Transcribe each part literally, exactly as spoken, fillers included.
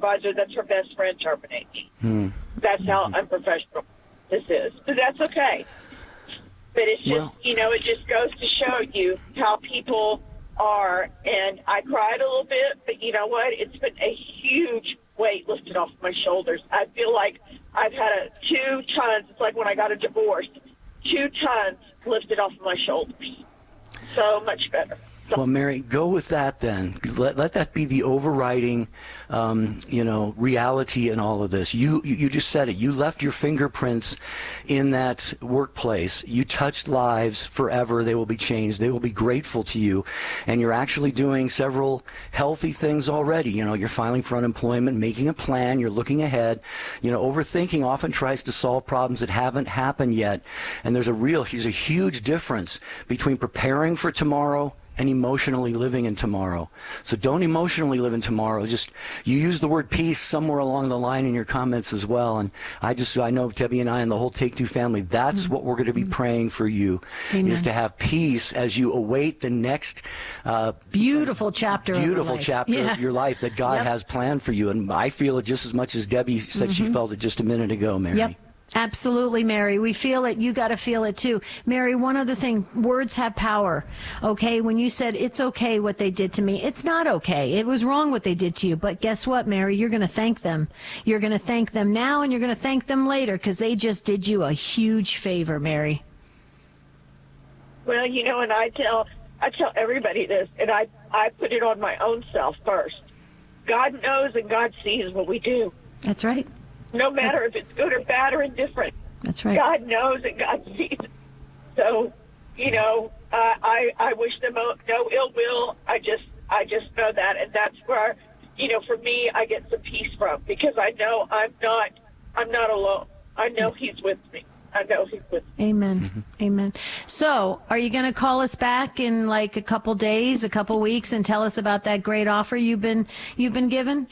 supervisor that's her best friend terminate me. Hmm. That's how mm-hmm. unprofessional this is. But that's okay. But it's just, well, you know, it just goes to show you how people are. And I cried a little bit, but you know what? It's been a huge weight lifted off my shoulders. I feel like I've had a two tons. It's like when I got a divorce, two tons lifted off my shoulders. So much better. Well, Mary, go with that then. Let, let that be the overriding, um, you know, reality in all of this. You, you you just said it. You left your fingerprints in that workplace. You touched lives forever. They will be changed. They will be grateful to you. And you're actually doing several healthy things already. You know, you're filing for unemployment, making a plan. You're looking ahead. You know, overthinking often tries to solve problems that haven't happened yet. And there's a real, there's a huge difference between preparing for tomorrow and emotionally living in tomorrow. So don't emotionally live in tomorrow. Just, you use the word peace somewhere along the line in your comments as well. And I just, I know Debbie and I and the whole Take Two family, that's mm-hmm. what we're going to be praying for you, Amen. Is to have peace as you await the next uh, beautiful chapter beautiful of chapter yeah. of your life that God yep. has planned for you. And I feel it just as much as Debbie said mm-hmm. she felt it just a minute ago, Mary. Yep. Absolutely, Mary. We feel it. You got to feel it too. Mary, one other thing, words have power. Okay. When you said it's okay what they did to me, it's not okay. It was wrong what they did to you. But guess what, Mary? You're going to thank them. You're going to thank them now and you're going to thank them later because they just did you a huge favor, Mary. Well, you know, and I tell, I tell everybody this, and I, I put it on my own self first. God knows and God sees what we do. That's right. No matter if it's good or bad or indifferent. That's right. God knows and God sees. So, you know, uh, I I wish them no ill will. I just I just know that, and that's where, you know, for me, I get some peace from because I know I'm not I'm not alone. I know He's with me. I know He's with me. Amen. Mm-hmm. Amen. So, are you going to call us back in like a couple days, a couple weeks, and tell us about that great offer you've been you've been given?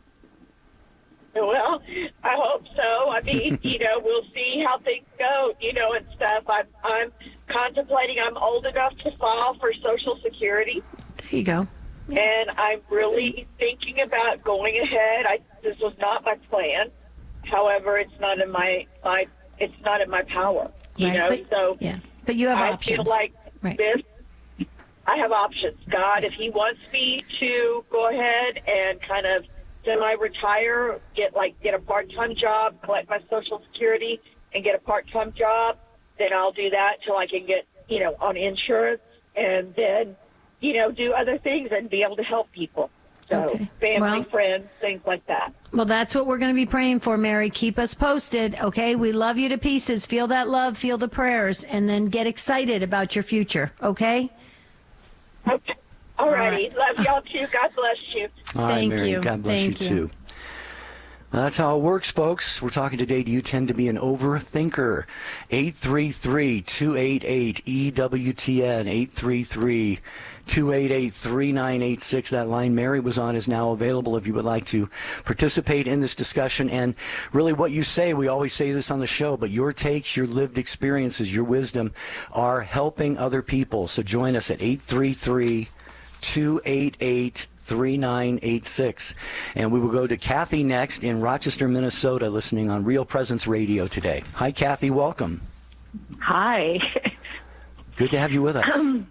Well, I hope so. I mean, you know, we'll see how things go, you know, and stuff. I'm, I'm contemplating. I'm old enough to file for Social Security. There you go. And I'm really thinking about going ahead. I, this was not my plan. However, it's not in my, my it's not in my power, you right. know. But, so yeah. But you have I options. feel like right. this. I have options. God, if He wants me to go ahead and kind of semi-retire, get like get a part-time job, collect my Social Security, and get a part-time job, then I'll do that till I can get, you know, on insurance, and then, you know, do other things and be able to help people. So okay. family, well, friends, things like that. Well, that's what we're going to be praying for, Mary. Keep us posted, okay? We love you to pieces. Feel that love, feel the prayers, and then get excited about your future, okay? Okay. All righty. Love y'all too. God bless you. All right, Thank Mary. you. God bless Thank you, you. too. Well, that's how it works, folks. We're talking today. Do you tend to be an overthinker? eight three three, two eight eight, E W T N, eight three three, two eight eight, three nine eight six. That line Mary was on is now available if you would like to participate in this discussion. And really what you say, we always say this on the show, but your takes, your lived experiences, your wisdom are helping other people. So join us at eight three three, two eight eight, three nine eight six. And we will go to Kathy next in Rochester, Minnesota, listening on Real Presence Radio today. Hi, Kathy. Welcome. Hi. Good to have you with us. Um,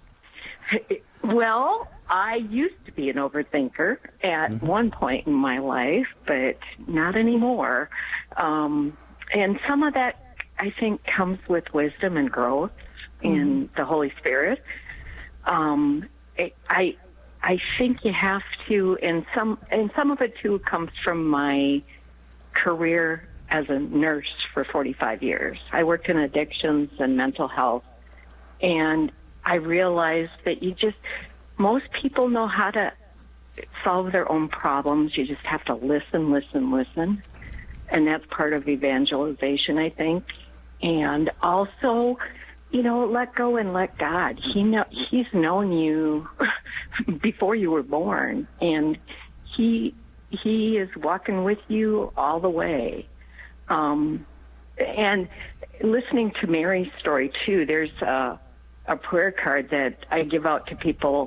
well, I used to be an overthinker at mm-hmm. one point in my life, but not anymore. Um, and some of that, I think, comes with wisdom and growth mm-hmm. in the Holy Spirit. Um, it, I I think you have to, and some and some of it too comes from my career as a nurse for forty-five years. I worked in addictions and mental health, and I realized that you just, most people know how to solve their own problems. You just have to listen, listen, listen, and that's part of evangelization, I think. And also, you know, let go and let God. He know He's known you before you were born, and He He is walking with you all the way. Um, and listening to Mary's story too, there's a, a prayer card that I give out to people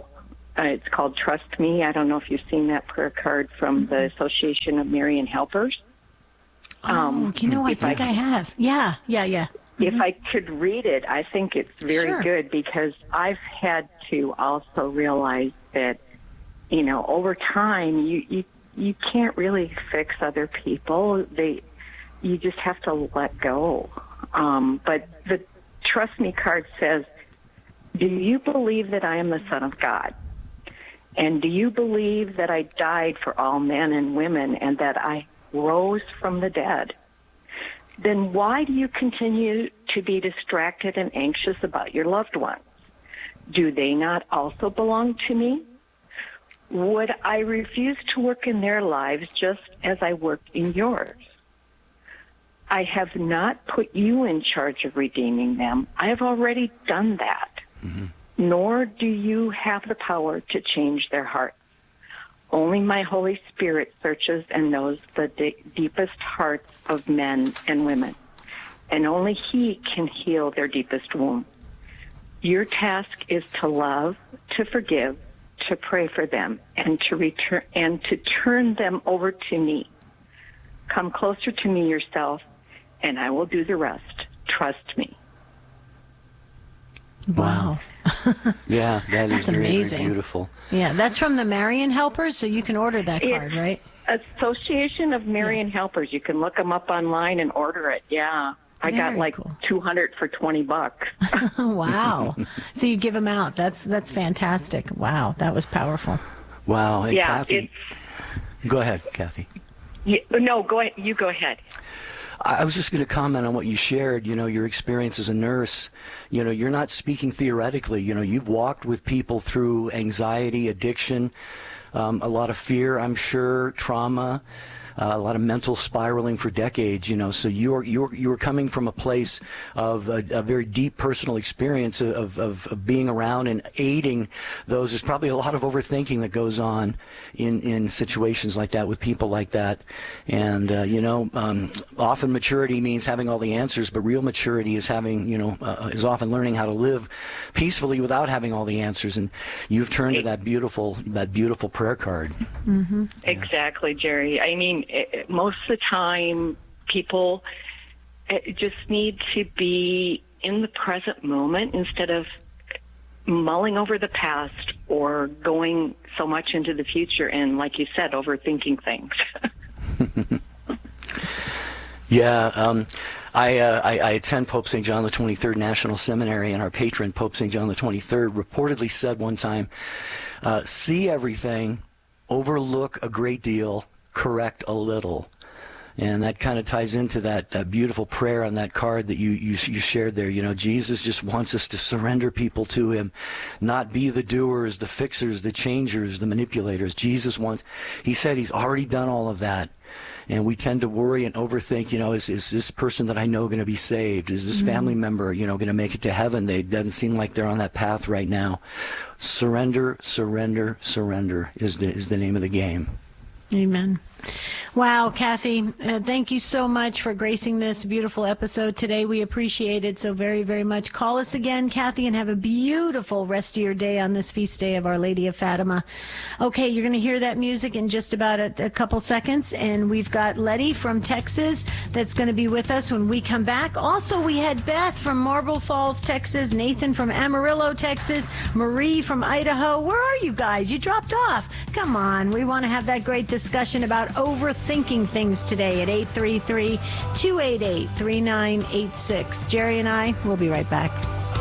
Uh, it's called Trust Me. I don't know if you've seen that prayer card from mm-hmm. the Association of Marian Helpers. Um, oh, you know, I think I, I have. Yeah, yeah, yeah. If I could read it, I think it's very sure. good, because I've had to also realize that, you know, over time, you, you, you can't really fix other people. They, you just have to let go. Um, but the Trust Me card says, do you believe that I am the Son of God? And do you believe that I died for all men and women and that I rose from the dead? Then why do you continue to be distracted and anxious about your loved ones? Do they not also belong to me? Would I refuse to work in their lives just as I worked in yours? I have not put you in charge of redeeming them. I have already done that. Mm-hmm. Nor do you have the power to change their hearts. Only my Holy Spirit searches and knows the de- deepest hearts of men and women, and only He can heal their deepest wounds. Your task is to love, to forgive, to pray for them, and to return and to turn them over to me. Come closer to me yourself, and I will do the rest. Trust me. Wow. Yeah, that that's is very, amazing. Very beautiful. Yeah, that's from the Marian Helpers, so you can order that card, it's right? Association of Marian yeah. Helpers. You can look them up online and order it. Yeah. I very got like cool. two hundred for twenty bucks. Wow. So you give them out. That's that's fantastic. Wow, that was powerful. Wow. Hey, yeah, Kathy. Go ahead, Kathy. Yeah, no, go ahead. You go ahead. I was just going to comment on what you shared, you know, your experience as a nurse. You know, you're not speaking theoretically. You know, you've walked with people through anxiety, addiction, um, a lot of fear, I'm sure, trauma, uh, a lot of mental spiraling for decades, you know. So you're you're you're coming from a place of a, a very deep personal experience of, of of being around and aiding those. There's probably a lot of overthinking that goes on in in situations like that with people like that. And uh, you know, um, often maturity means having all the answers, but real maturity is having, you know, uh, is often learning how to live peacefully without having all the answers. And you've turned to that beautiful that beautiful prayer card. Mm-hmm. Exactly, Jerry. I mean, it, most of the time, people just need to be in the present moment instead of mulling over the past or going so much into the future and, like you said, overthinking things. Yeah, um, I, uh, I, I attend Pope Saint John the twenty-third National Seminary, and our patron, Pope Saint John the twenty-third, reportedly said one time, uh, see everything, overlook a great deal, correct a little. And that kind of ties into that, that beautiful prayer on that card that you, you you shared there. You know, Jesus just wants us to surrender people to Him, not be the doers, the fixers, the changers, the manipulators. Jesus wants, He said He's already done all of that. And we tend to worry and overthink, you know, is, is this person that I know going to be saved? Is this mm-hmm. family member, you know, going to make it to heaven? They doesn't seem like they're on that path right now. Surrender, surrender, surrender is the, is the name of the game. Amen. Wow, Kathy, uh, thank you so much for gracing this beautiful episode today. We appreciate it so very, very much. Call us again, Kathy, and have a beautiful rest of your day on this feast day of Our Lady of Fatima. Okay, you're going to hear that music in just about a, a couple seconds, and we've got Letty from Texas that's going to be with us when we come back. Also, we had Beth from Marble Falls, Texas, Nathan from Amarillo, Texas, Marie from Idaho. Where are you guys? You dropped off. Come on, we want to have that great discussion about overthinking things today at eight three three, two eight eight, three nine eight six. Jerry and I will be right back.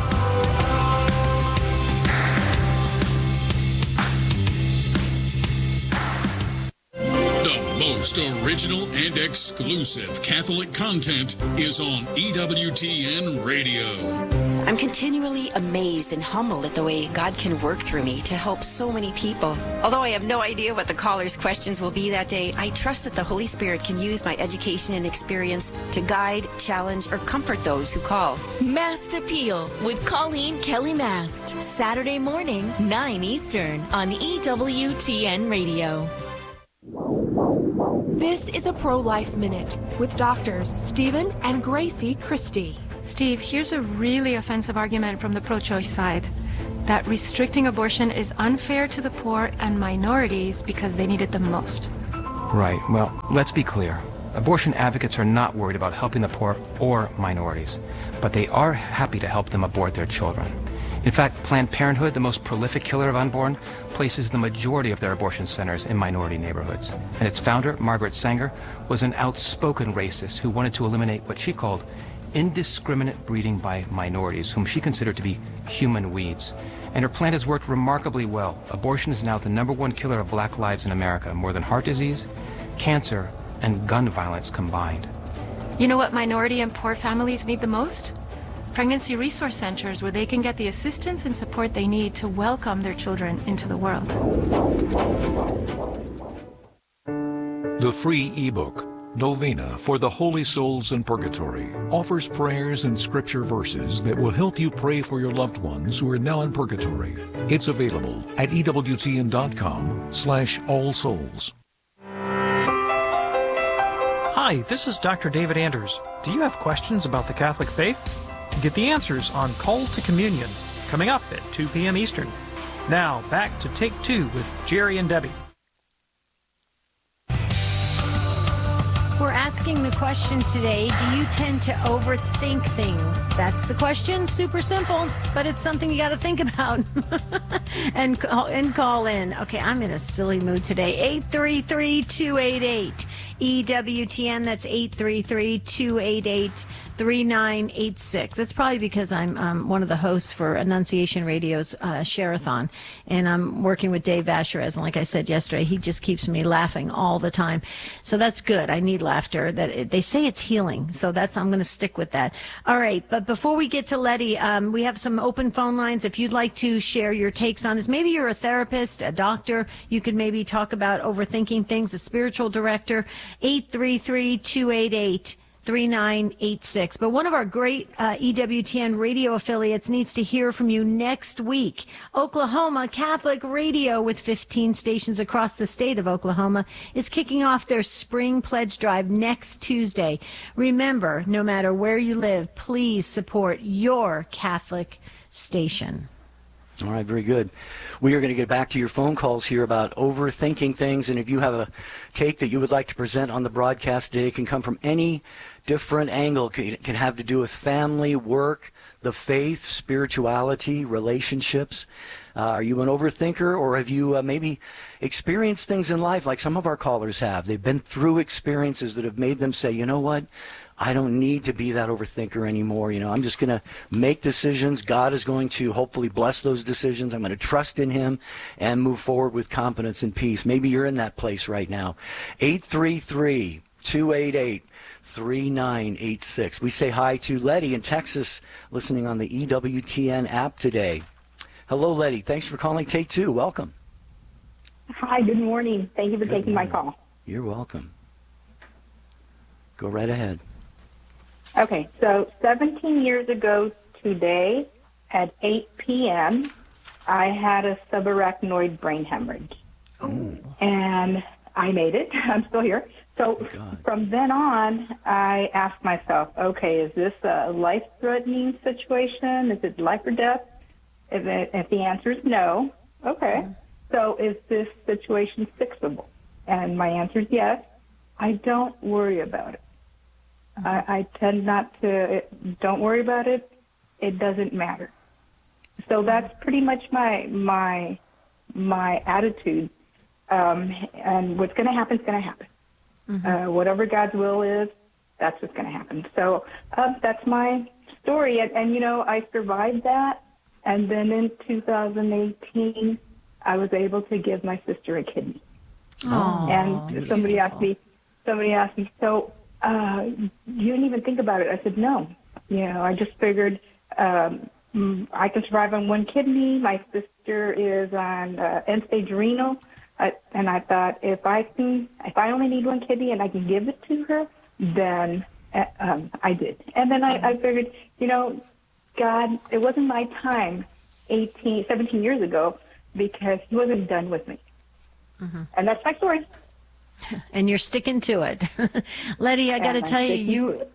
The most original and exclusive Catholic content is on E W T N Radio. I'm continually amazed and humbled at the way God can work through me to help so many people. Although I have no idea what the callers' questions will be that day, I trust that the Holy Spirit can use my education and experience to guide, challenge, or comfort those who call. Mast Appeal with Colleen Kelly Mast. Saturday morning, nine Eastern on E W T N Radio. This is a Pro-Life Minute with doctors Stephen and Gracie Christie. Steve, here's a really offensive argument from the pro-choice side. that restricting abortion is unfair to the poor and minorities because they need it the most. Right. Well, let's be clear. Abortion advocates are not worried about helping the poor or minorities, but they are happy to help them abort their children. In fact, Planned Parenthood, the most prolific killer of unborn, places the majority of their abortion centers in minority neighborhoods. And its founder, Margaret Sanger, was an outspoken racist who wanted to eliminate what she called indiscriminate breeding by minorities, whom she considered to be human weeds. And her plan has worked remarkably well. Abortion is now the number one killer of black lives in America, more than heart disease, cancer, and gun violence combined. You know what minority and poor families need the most? Pregnancy resource centers where they can get the assistance and support they need to welcome their children into the world. The free ebook, Novena for the Holy Souls in Purgatory, offers prayers and scripture verses that will help you pray for your loved ones who are now in purgatory. It's available at E W T N dot com slash all souls. Hi, this is Doctor David Anders. Do you have questions about the Catholic faith? Get the answers on Call to Communion, coming up at two p.m. Eastern. Now, back to Take Two with Jerry and Debbie. We're asking the question today, do you tend to overthink things? That's the question. Super simple, but it's something you got to think about. and, call, and call in. Okay, I'm in a silly mood today. eight three three, two eight eight, E W T N. That's eight three three, two eight eight, three nine eight six. That's probably because I'm um, one of the hosts for Annunciation Radio's uh, Share-a-thon, and I'm working with Dave Vasherez. And like I said yesterday, he just keeps me laughing all the time. So that's good. I need laughter. That it, they say it's healing, so that's I'm going to stick with that. All right, but before we get to Letty, um, we have some open phone lines. If you'd like to share your takes on this, maybe you're a therapist, a doctor, you could maybe talk about overthinking things, a spiritual director. eight three three, two eight eight, three nine eight six. But one of our great uh, E W T N radio affiliates needs to hear from you next week. Oklahoma Catholic Radio, with fifteen stations across the state of Oklahoma, is kicking off their spring pledge drive next Tuesday. Remember, no matter where you live, please support your Catholic station. All right, very good. We are going to get back to your phone calls here about overthinking things, and if you have a take that you would like to present on the broadcast today, it can come from any different angle. It can have to do with family, work, the faith, spirituality, relationships. Uh, are you an overthinker, or have you uh, maybe experienced things in life like some of our callers have? They've been through experiences that have made them say, you know what? I don't need to be that overthinker anymore. You know, I'm just going to make decisions. God is going to hopefully bless those decisions. I'm going to trust in Him and move forward with confidence and peace. Maybe you're in that place right now. eight three three, two eight eight, three nine eight six. We say hi to Letty in Texas, listening on the E W T N app today. Hello, Letty. Thanks for calling Take Two. Welcome. Hi, good morning. Thank you for good taking morning. my call. You're welcome. Go right ahead. Okay, so seventeen years ago today at eight p.m., I had a subarachnoid brain hemorrhage. Oh. And I made it. I'm still here. So oh, from then on, I asked myself, okay, is this a life-threatening situation? Is it life or death? If, it, if the answer is no, okay. So is this situation fixable? And my answer is yes. I don't worry about it. I, I tend not to, don't worry about it. It doesn't matter. So that's pretty much my my my attitude. Um, and what's going to happen is going to happen. Mm-hmm. Uh, whatever God's will is, that's what's going to happen. So uh, that's my story. And, and, you know, I survived that. And then in two thousand eighteen, I was able to give my sister a kidney. Oh, and beautiful. somebody asked me, somebody asked me, so uh, you didn't even think about it. I said, no. You know, I just figured um, I can survive on one kidney. My sister is on uh, end-stage renal. I, and I thought, if I can, if I only need one kidney and I can give it to her, then uh, um, I did. And then I, I figured, you know, God, it wasn't my time eighteen, seventeen years ago because He wasn't done with me. Mm-hmm. And that's my story. And you're sticking to it. Letty, I got to tell you, you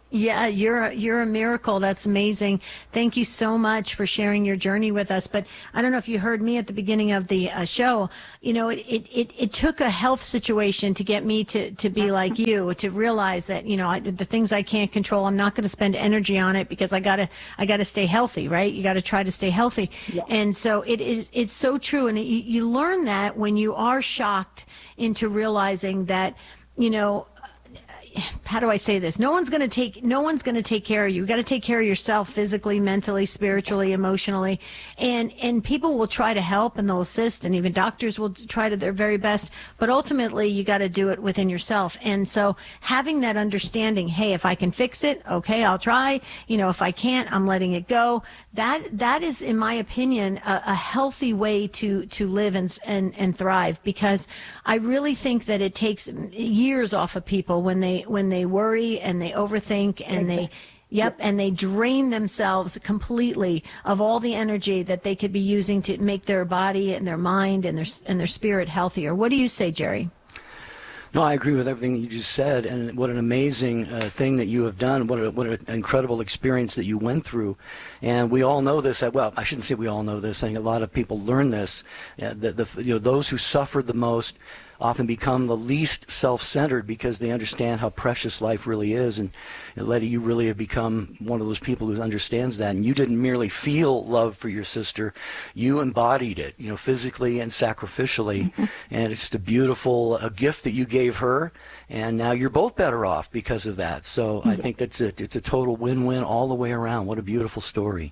Yeah, you're a, you're a miracle. That's amazing. Thank you so much for sharing your journey with us. But I don't know if you heard me at the beginning of the uh, show. You know, it, it, it, it took a health situation to get me to, to be like you, to realize that, you know, I, the things I can't control, I'm not going to spend energy on it because I gotta I gotta stay healthy, right? You got to try to stay healthy. Yeah. And so it is it's so true. And it, you, you learn that when you are shocked into realizing that, you know, how do I say this? No one's going to take, no one's going to take care of you. You got to take care of yourself physically, mentally, spiritually, emotionally. And, and people will try to help and they'll assist, and even doctors will try to their very best. But ultimately you got to do it within yourself. And so having that understanding, hey, if I can fix it, okay, I'll try. You know, if I can't, I'm letting it go. That, that is, in my opinion, a, a healthy way to, to live and, and, and thrive, because I really think that it takes years off of people when they, when they worry and they overthink and they, yep, and they drain themselves completely of all the energy that they could be using to make their body and their mind and their and their spirit healthier. What do you say, Jerry? No, I agree with everything you just said, and what an amazing uh, thing that you have done. What a, what an incredible experience that you went through. And we all know this. Well, I shouldn't say we all know this. I think a lot of people learn this. Uh, the, the, you know, those who suffered the most often become the least self-centered because they understand how precious life really is. And, and Letty, you really have become one of those people who understands that. And you didn't merely feel love for your sister, you embodied it, you know, physically and sacrificially. Mm-hmm. And it's just a beautiful a gift that you gave her, and now you're both better off because of that. So mm-hmm. I think that's a, it's a total win-win all the way around. What a beautiful story.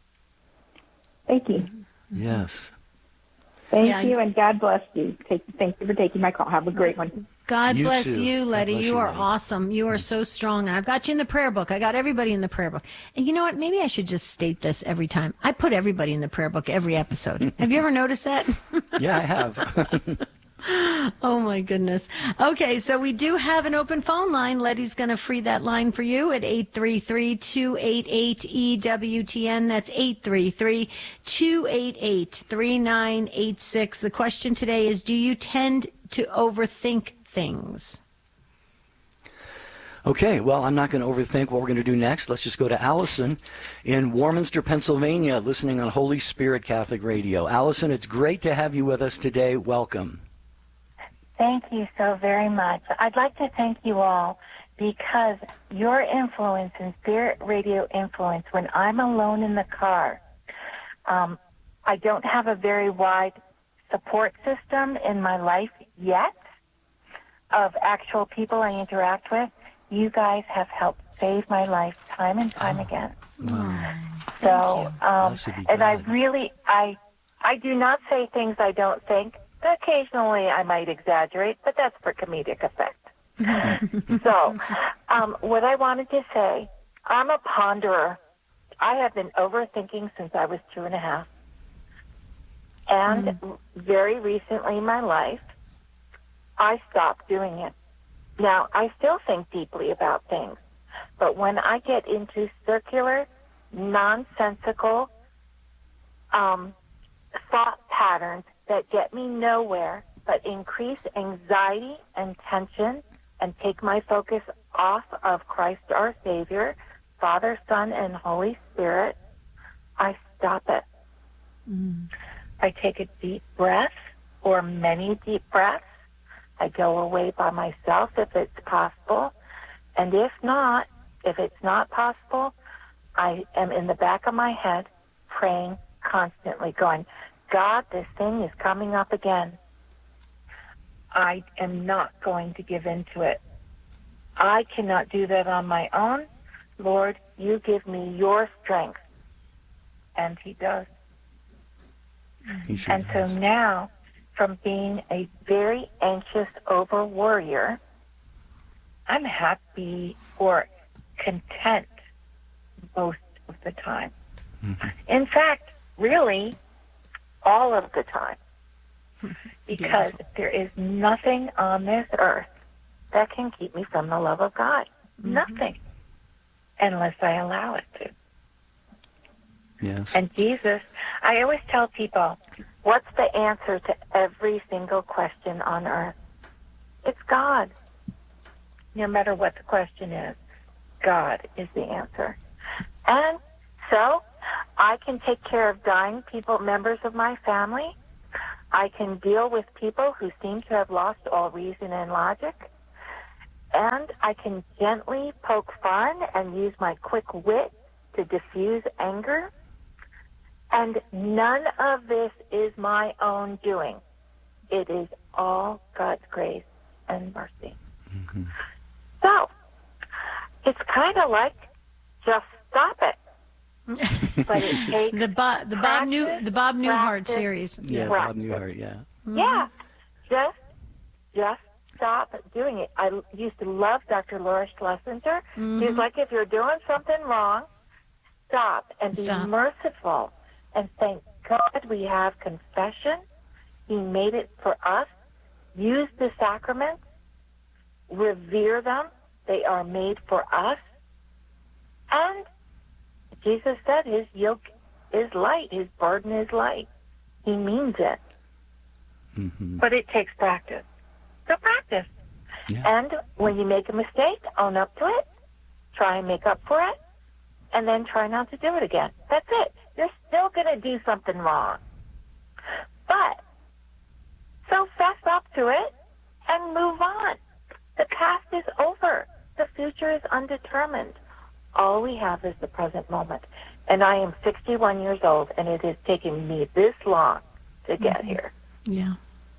Thank you. Yes. Thank yeah. you, and God bless you. Take, thank you for taking my call. Have a great one. God you bless too. you, Letty. Bless you you, are Letty. awesome. You are so strong. And I've got you in the prayer book. I got everybody in the prayer book. And you know what? Maybe I should just state this every time. I put everybody in the prayer book every episode. Have you ever noticed that? Yeah, I have. Oh, my goodness. Okay, so we do have an open phone line. Letty's going to free that line for you at eight three three, two eight eight, E W T N. That's eight three three, two eight eight, three nine eight six. The question today is, do you tend to overthink things? Okay, well, I'm not going to overthink what we're going to do next. Let's just go to Allison in Warminster, Pennsylvania, listening on Holy Spirit Catholic Radio. Allison, it's great to have you with us today. Welcome. Thank you so very much. I'd like to thank you all because your influence and Spirit Radio influence, when I'm alone in the car, um, I don't have a very wide support system in my life yet of actual people I interact with. You guys have helped save my life time and time oh. again. Wow. So, um, and I really, I, I do not say things I don't think. Occasionally I might exaggerate, but that's for comedic effect. So, um, what I wanted to say, I'm a ponderer. I have been overthinking since I was two and a half. And mm. very recently in my life, I stopped doing it. Now, I still think deeply about things, but when I get into circular, nonsensical um, thought patterns that get me nowhere but increase anxiety and tension and take my focus off of Christ our Savior, Father, Son, and Holy Spirit, I stop it. Mm. I take a deep breath or many deep breaths. I go away by myself if it's possible. And if not, if it's not possible, I am in the back of my head praying constantly, going, God, this thing is coming up again. I am not going to give in to it. I cannot do that on my own. Lord, you give me your strength. And he does. He sure and does. So now, from being a very anxious over worrier, I'm happy or content most of the time. Mm-hmm. In fact, really, all of the time. Because Beautiful. There is nothing on this earth that can keep me from the love of God. Mm-hmm. Nothing. Unless I allow it to. Yes. And Jesus, I always tell people, what's the answer to every single question on earth? It's God. No matter what the question is. God is the answer. And so I can take care of dying people, members of my family. I can deal with people who seem to have lost all reason and logic. And I can gently poke fun and use my quick wit to diffuse anger. And none of this is my own doing. It is all God's grace and mercy. Mm-hmm. So, it's kind of like, just stop it. But it takes the Bob, the Bob New, the Bob Newhart practice, series. Yeah, Bob Newhart. Yeah. Mm-hmm. Yeah, just, just stop doing it. I used to love Doctor Laura Schlesinger. Mm-hmm. She's like, if you're doing something wrong, stop and be Stop. merciful. And thank God we have confession. He made it for us. Use the sacraments. Revere them. They are made for us. And Jesus said his yoke is light. His burden is light. He means it. Mm-hmm. But it takes practice. So practice. Yeah. And when you make a mistake, own up to it. Try and make up for it. And then try not to do it again. That's it. You're still going to do something wrong. But, so fess up to it and move on. The past is over. The future is undetermined. All we have is the present moment. And I am sixty-one years old, and it has taken me this long to get Mm-hmm. here. Yeah.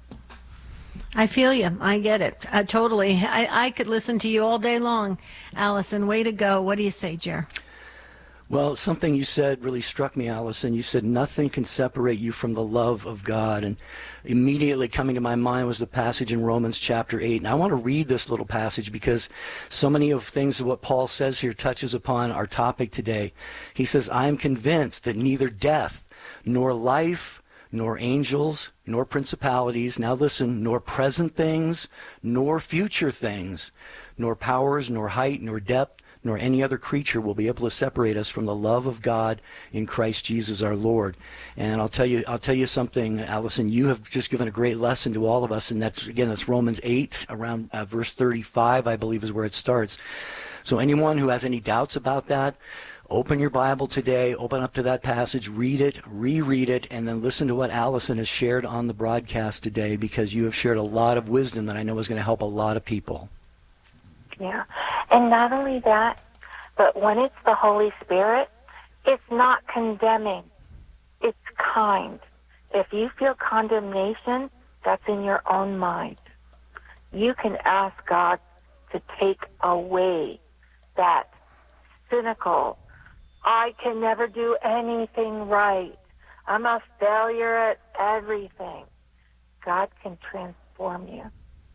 I feel you. I get it. Uh, totally. I, I could listen to you all day long. Allison, way to go. What do you say, Jer? Well, something you said really struck me, Allison. You said nothing can separate you from the love of God. And immediately coming to my mind was the passage in Romans chapter eight. And I want to read this little passage because so many of things of what Paul says here touches upon our topic today. He says, I am convinced that neither death, nor life, nor angels, nor principalities, now listen, nor present things, nor future things, nor powers, nor height, nor depth, nor any other creature will be able to separate us from the love of God in Christ Jesus our Lord. And I'll tell you, I'll tell you something, Allison. You have just given a great lesson to all of us, and that's again, that's Romans eight, around uh, verse thirty-five, I believe, is where it starts. So anyone who has any doubts about that, open your Bible today, open up to that passage, read it, reread it, and then listen to what Allison has shared on the broadcast today, because you have shared a lot of wisdom that I know is going to help a lot of people. Yeah. And not only that, but when it's the Holy Spirit, it's not condemning. It's kind. If you feel condemnation, that's in your own mind. You can ask God to take away that cynical, I can never do anything right. I'm a failure at everything. God can transform you.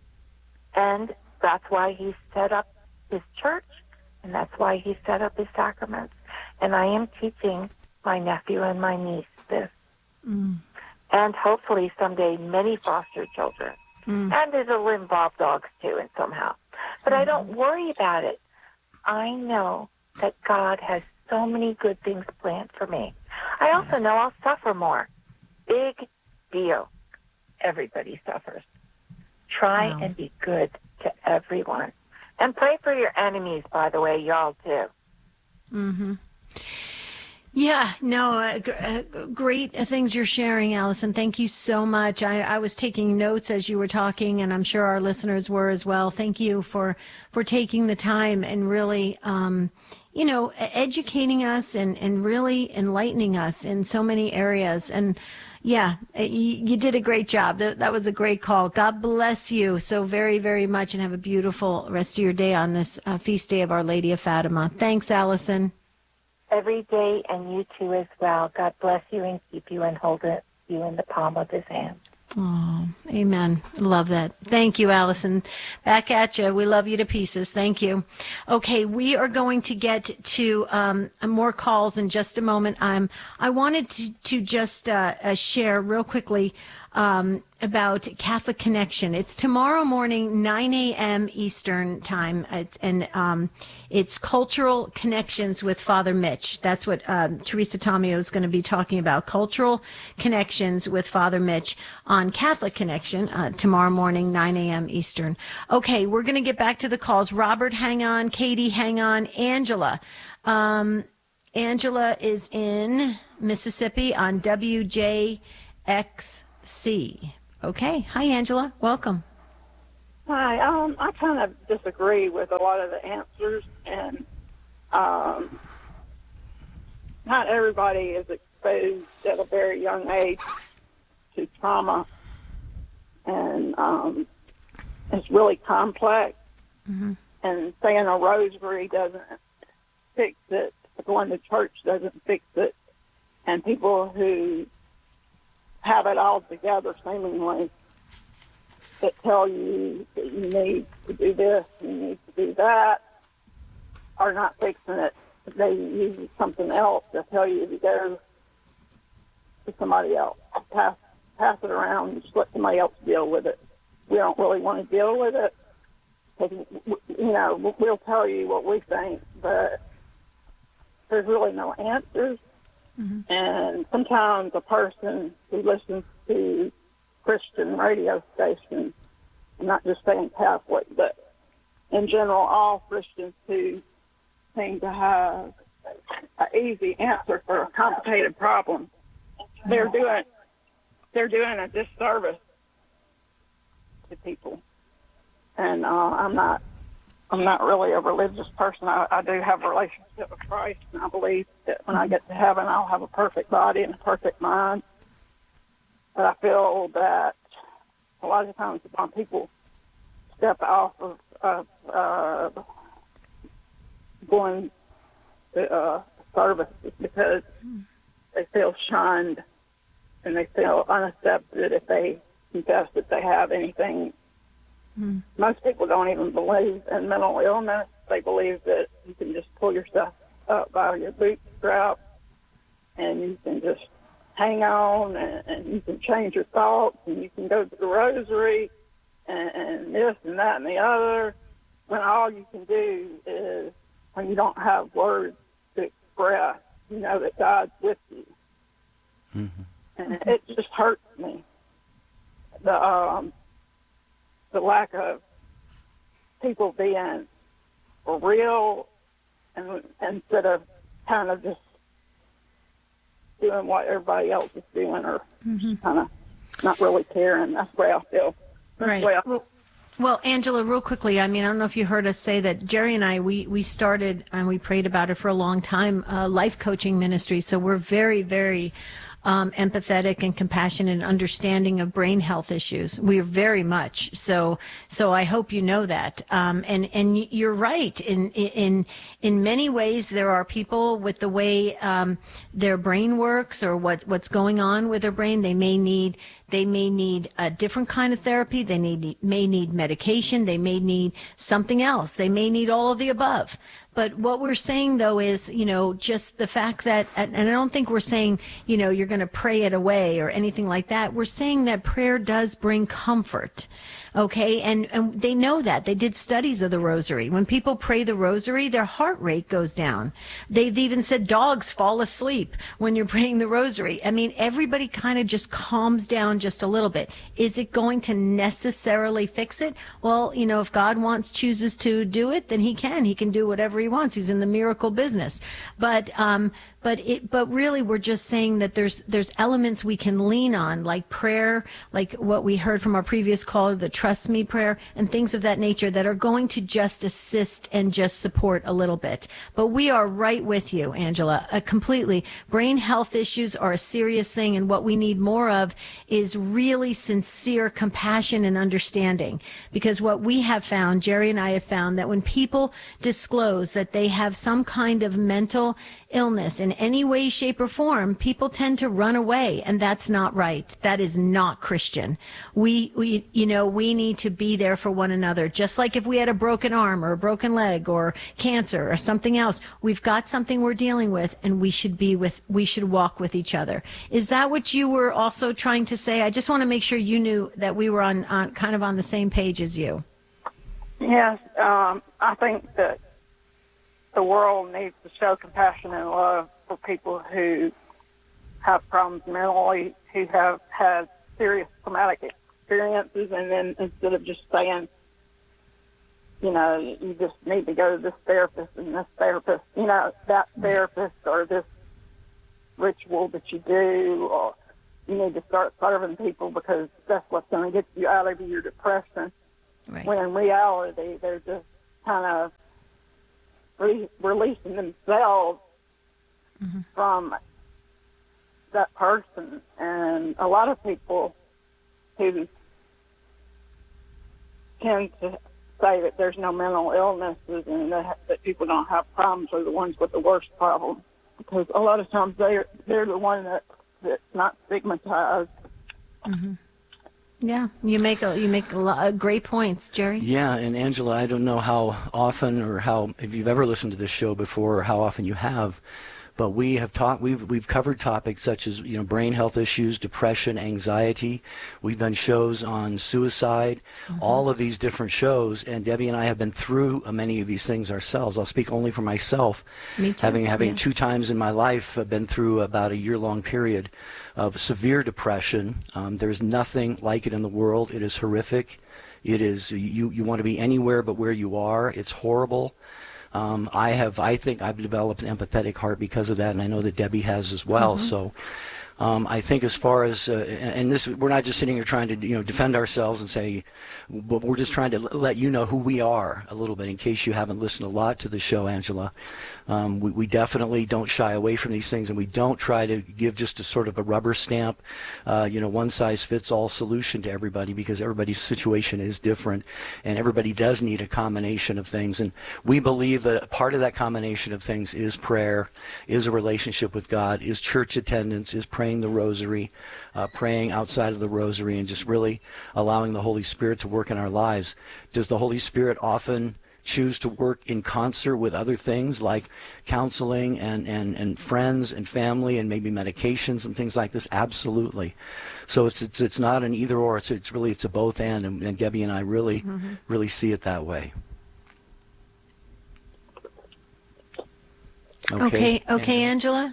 And that's why he set up his church, and that's why he set up his sacraments. And I am teaching my nephew and my niece this. Mm. And hopefully someday many foster children. Mm. And it'll involve dogs too, and somehow. But mm-hmm. I don't worry about it. I know that God has so many good things planned for me. I also yes. know I'll suffer more. Big deal. Everybody suffers. Try wow. and be good to everyone. And pray for your enemies, by the way, y'all, too. Mm-hmm. Yeah, no, uh, g- uh, great things you're sharing, Allison. Thank you so much. I, I was taking notes as you were talking, and I'm sure our listeners were as well. Thank you for, for taking the time and really, um, you know, educating us and, and really enlightening us in so many areas. And yeah, you, you did a great job. That, that was a great call. God bless you so very, very much, and have a beautiful rest of your day on this uh, feast day of Our Lady of Fatima. Thanks, Allison. Every day, and you too as well. God bless you and keep you and hold it, you in the palm of his hand. Oh, amen. Love that. Thank you, Allison. Back at you. We love you to pieces. Thank you. Okay, we are going to get to um, more calls in just a moment. Um, I wanted to, to just uh, uh, share real quickly. Um, about Catholic Connection. It's tomorrow morning, nine a.m. Eastern time. It's, and um, it's Cultural Connections with Father Mitch. That's what um, Teresa Tomeo is going to be talking about. Cultural Connections with Father Mitch on Catholic Connection uh, tomorrow morning, nine a.m. Eastern. Okay, we're going to get back to the calls. Robert, hang on. Katie, hang on. Angela. Um, Angela is in Mississippi on W J X C. Okay. Hi, Angela. Welcome. Hi. Um, I kind of disagree with a lot of the answers, and um, not everybody is exposed at a very young age to trauma, and um, it's really complex. Mm-hmm. And saying a rosary doesn't fix it. Going to church doesn't fix it. And people who have it all together seemingly that tell you that you need to do this, you need to do that, are not fixing it. They use something else to tell you to go to somebody else. Pass, pass it around and just let somebody else deal with it. We don't really want to deal with it. Because, you know, we'll tell you what we think, but there's really no answers. Mm-hmm. And sometimes a person who listens to Christian radio stations, I'm not just saying Catholic, but in general, all Christians who seem to have an easy answer for a complicated problem, they're doing they're doing a disservice to people. And uh, I'm not I'm not really a religious person. I, I do have a relationship with Christ, and I believe that when I get to heaven, I'll have a perfect body and a perfect mind. But I feel that a lot of times when people step off of, of uh, going to uh, service, it's because they feel shunned and they feel unaccepted if they confess that they have anything. Mm. Most people don't even believe in mental illness. They believe that you can just pull yourself up by your bootstraps and you can just hang on and, and you can change your thoughts and you can go to the rosary and, and this and that and the other, when all you can do is, when you don't have words to express, you know that God's with you. Mm-hmm. And it just hurts me. The um, the lack of people being real and instead of kind of just doing what everybody else is doing or mm-hmm. kind of not really caring. That's the way I feel. That's right. I well, well, Angela, real quickly, I mean, I don't know if you heard us say that Jerry and I, we, we started and we prayed about it for a long time, uh, life coaching ministry. So we're very, very Um, empathetic and compassionate and understanding of brain health issues. We are very much so. So I hope you know that. Um, and and you're right. In in in many ways, there are people with the way um, their brain works or what what's going on with their brain. They may need they may need a different kind of therapy. They need may need medication. They may need something else. They may need all of the above. But what we're saying, though, is, you know, just the fact that, and I don't think we're saying, you know, you're going to pray it away or anything like that. We're saying that prayer does bring comfort. Okay. And, and they know that. They did studies of the rosary. When people pray the rosary, their heart rate goes down. They've even said dogs fall asleep when you're praying the rosary. I mean, everybody kind of just calms down just a little bit. Is it going to necessarily fix it? Well, you know, if God wants, chooses to do it, then he can. He can do whatever he wants. He's in the miracle business. But, um, but it, but really we're just saying that there's, there's elements we can lean on, like prayer, like what we heard from our previous call, the trust me prayer and things of that nature that are going to just assist and just support a little bit. But we are right with you, Angela, uh, completely. Brain health issues are a serious thing. And what we need more of is really sincere compassion and understanding. Because what we have found, Jerry and I have found, that when people disclose that they have some kind of mental illness in any way, shape, or form, people tend to run away, and that's not right. That is not Christian. We, we, you know, we we need to be there for one another. Just like if we had a broken arm or a broken leg or cancer or something else, we've got something we're dealing with, and we should be with, we should walk with each other. Is that what you were also trying to say? I just want to make sure you knew that we were on, on kind of on the same page as you. Yes, um, I think that the world needs to show compassion and love for people who have problems mentally, who have had serious traumatic experiences, and then instead of just saying, you know, you just need to go to this therapist and this therapist, you know, that therapist or this ritual that you do, or you need to start serving people because that's what's going to get you out of your depression. Right. When in reality, they're just kind of re- releasing themselves mm-hmm. from that person. And a lot of people who tend to say that there's no mental illnesses and that, that people don't have problems are the ones with the worst problems, because a lot of times they're they're the one that that's not stigmatized. Mm-hmm. Yeah, you make a you make a lot of great points, Jerry. Yeah, and Angela, I don't know how often or how if you've ever listened to this show before or how often you have, but we have talked. We've we've covered topics such as you know brain health issues, depression, anxiety. We've done shows on suicide, mm-hmm. all of these different shows. And Debbie and I have been through many of these things ourselves. I'll speak only for myself. Me too. Having having yeah. two times in my life, I've been through about a year-long period of severe depression. Um, there's nothing like it in the world. It is horrific. It is you. You want to be anywhere but where you are. It's horrible. Um, I have, I think I've developed an empathetic heart because of that, and I know that Debbie has as well. Mm-hmm. So um, I think as far as, uh, and this, we're not just sitting here trying to, you know, defend ourselves and say, but we're just trying to let you know who we are a little bit in case you haven't listened a lot to the show, Angela. Um, we, we definitely don't shy away from these things, and we don't try to give just a sort of a rubber stamp, uh, you know, one-size-fits-all solution to everybody, because everybody's situation is different, and everybody does need a combination of things. And we believe that part of that combination of things is prayer, is a relationship with God, is church attendance, is praying the rosary, uh, praying outside of the rosary, and just really allowing the Holy Spirit to work in our lives. Does the Holy Spirit often choose to work in concert with other things like counseling and, and, and friends and family and maybe medications and things like this? Absolutely. So it's it's it's not an either or. It's it's really it's a both and, and, and Debbie and I really mm-hmm. really see it that way. Okay. Okay, okay Angela?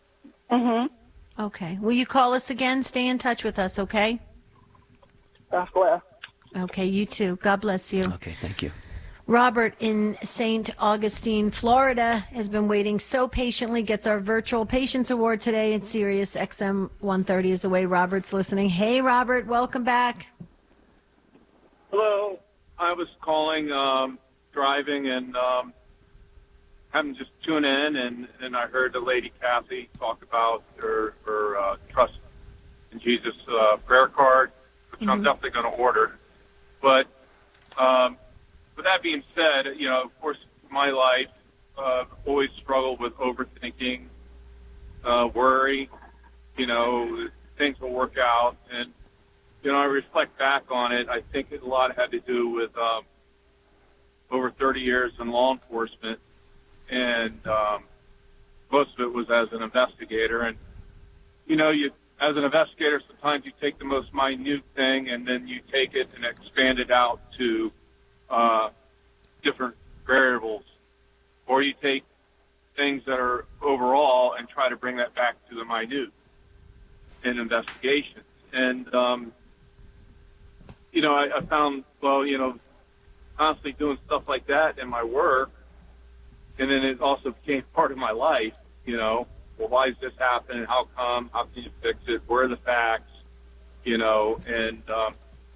Mm-hmm. Okay. Will you call us again? Stay in touch with us, okay? God bless. Okay, you too. God bless you. Okay, thank you. Robert in Saint Augustine, Florida, has been waiting so patiently, gets our virtual patience award today, and Sirius X M one thirty is the way Robert's listening. Hey, Robert, welcome back. Hello. I was calling, um, driving, and um, having just tune in, and, and I heard the lady Kathy talk about her, her uh, Trust in Jesus uh, prayer card, which mm-hmm. I'm definitely going to order. But um, with that being said, you know, of course, my life uh, always struggled with overthinking, uh, worry, you know, things will work out. And, you know, I reflect back on it. I think it, a lot had to do with um, over thirty years in law enforcement. And um, most of it was as an investigator. And, you know, you as an investigator, sometimes you take the most minute thing and then you take it and expand it out to uh, different variables. Or you take things that are overall and try to bring that back to the minute in investigations. And, um, you know, I, I found, well, you know, constantly doing stuff like that in my work, and then it also became part of my life, you know. Well, why does this happen? How come? How can you fix it? Where are the facts? You know, and um,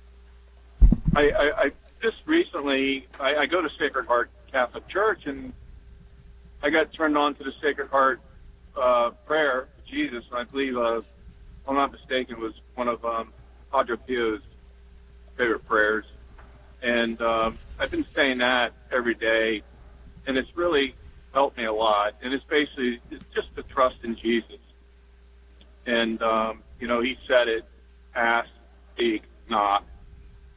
I, I, I just recently, I, I go to Sacred Heart Catholic Church, and I got turned on to the Sacred Heart uh, prayer to Jesus, and I believe, uh, if I'm not mistaken, it was one of um, Padre Pio's favorite prayers. And um, I've been saying that every day, and it's really helped me a lot. And it's basically it's just to trust in Jesus. And, um, you know, he said it, ask, seek, knock.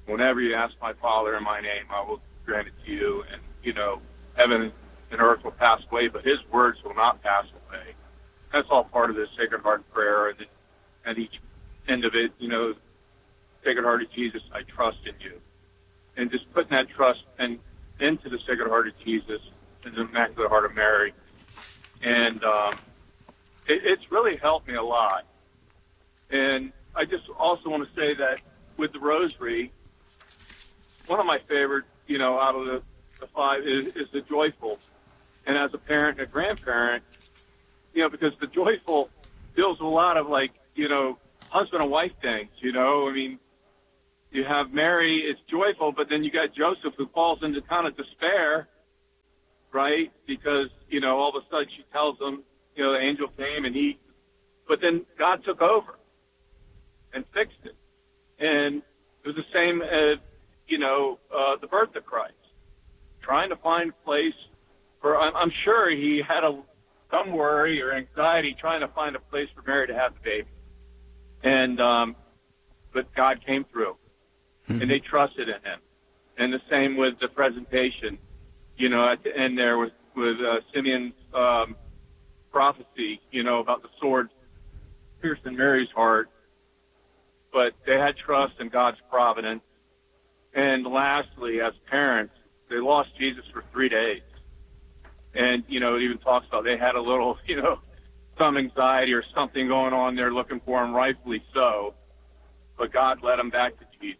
whenever you ask my Father in my name, I will grant it to you. And, you know, heaven and earth will pass away, but his words will not pass away. That's all part of the Sacred Heart prayer. And at each end of it, you know, Sacred Heart of Jesus, I trust in you. And just putting that trust and into the Sacred Heart of Jesus and the Immaculate Heart of Mary. And um, it, it's really helped me a lot. And I just also want to say that with the Rosary, one of my favorite, you know, out of the, the five is, is the Joyful. And as a parent and a grandparent, you know, because the Joyful deals with a lot of, like, you know, husband and wife things, you know. I mean, you have Mary, it's joyful, but then you got Joseph who falls into kind of despair, right? Because, you know, all of a sudden she tells him, you know, the angel came and he, but then God took over and fixed it. And it was the same as, you know, uh, the birth of Christ, trying to find a place for, I'm, I'm sure he had a, some worry or anxiety trying to find a place for Mary to have the baby. And, um, but God came through. Mm-hmm. And they trusted in him. And the same with the presentation, you know, at the end there with, with uh, Simeon's um, prophecy, you know, about the sword piercing Mary's heart. But they had trust in God's providence. And lastly, as parents, they lost Jesus for three days. And, you know, it even talks about they had a little, you know, some anxiety or something going on there looking for him, rightfully so. But God led them back to Jesus.